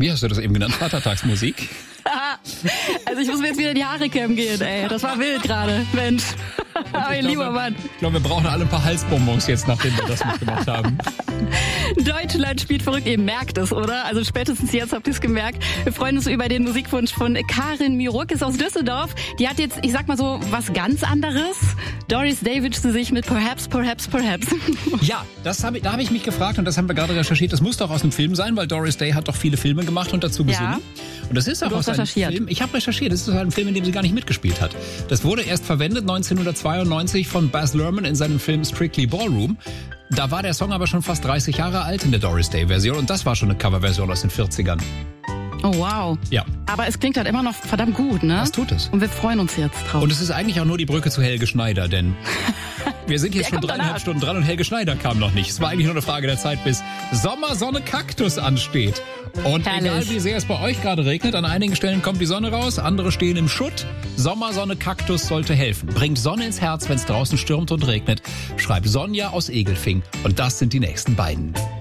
Wie hast du das eben genannt? Vatertagsmusik? Also ich muss mir jetzt wieder in die Haare kämmen gehen, ey. Das war wild gerade, Mensch. Aber lieber Mann. Ich glaube, wir brauchen alle ein paar Halsbonbons jetzt, nachdem wir das mitgemacht haben. Deutschland spielt verrückt, ihr merkt es, oder? Also spätestens jetzt habt ihr es gemerkt. Wir freuen uns über den Musikwunsch von Karin Miruk, ist aus Düsseldorf. Die hat jetzt, ich sag mal so, was ganz anderes. Doris Day wünscht sie sich mit Perhaps, Perhaps, Perhaps. Ja, da habe ich mich gefragt und das haben wir gerade recherchiert. Das muss doch aus einem Film sein, weil Doris Day hat doch viele Filme gemacht und dazu gesungen. Ja. Und das ist auch aus einem Film. Ich habe recherchiert, das ist aus einem Film, in dem sie gar nicht mitgespielt hat. Das wurde erst verwendet 1992 von Baz Luhrmann in seinem Film Strictly Ballroom. Da war der Song aber schon fast 30 Jahre alt in der Doris Day Version und das war schon eine Coverversion aus den 40ern. Oh wow. Ja. Aber es klingt halt immer noch verdammt gut, ne? Das tut es. Und wir freuen uns jetzt drauf. Und es ist eigentlich auch nur die Brücke zu Helge Schneider, denn wir sind jetzt schon 3,5 Stunden dran und Helge Schneider kam noch nicht. Es war eigentlich nur eine Frage der Zeit, bis Sommersonne Kaktus ansteht. Und herrlich. Egal wie sehr es bei euch gerade regnet, an einigen Stellen kommt die Sonne raus, andere stehen im Schutt. Sommersonne Kaktus sollte helfen. Bringt Sonne ins Herz, wenn es draußen stürmt und regnet. Schreibt Sonja aus Egelfing. Und das sind die nächsten beiden.